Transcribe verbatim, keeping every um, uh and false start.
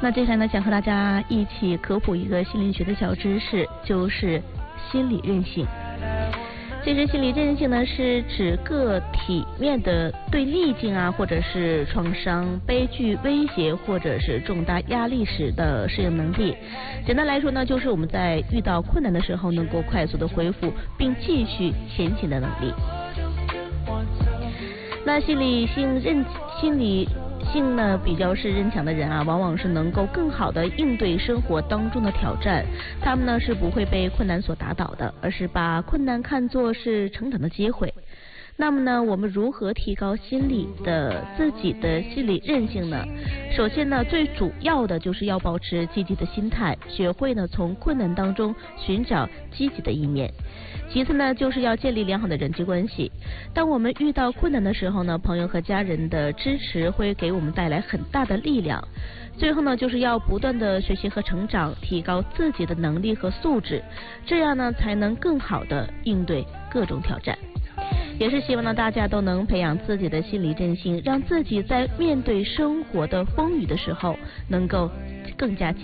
那接下来呢，想和大家一起科普一个心理学的小知识，就是心理韧性。其实心理韧性呢，是指个体面的对逆境啊，或者是创伤、悲剧、威胁或者是重大压力时的适应能力。简单来说呢，就是我们在遇到困难的时候，能够快速的恢复并继续前行的能力。那心理性韧心理性呢比较是韧强的人啊，往往是能够更好的应对生活当中的挑战。他们呢是不会被困难所打倒的，而是把困难看作是成长的机会。那么呢，我们如何提高心理的自己的心理韧性呢？首先呢，最主要的就是要保持积极的心态，学会呢从困难当中寻找积极的一面。其次呢，就是要建立良好的人际关系。当我们遇到困难的时候呢，朋友和家人的支持会给我们带来很大的力量。最后呢，就是要不断的学习和成长，提高自己的能力和素质，这样呢才能更好的应对各种挑战。也是希望呢大家都能培养自己的心理韧性，让自己在面对生活的风雨的时候能够更加坚